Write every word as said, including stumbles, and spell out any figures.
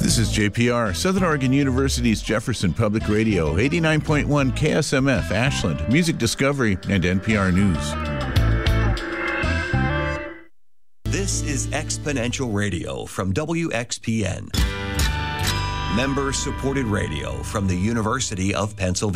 This is J P R, Southern Oregon University's Jefferson Public Radio, eighty-nine point one K S M F, Ashland, Music Discovery, and N P R News. This is Exponential Radio from W X P N. Member-supported radio from the University of Pennsylvania.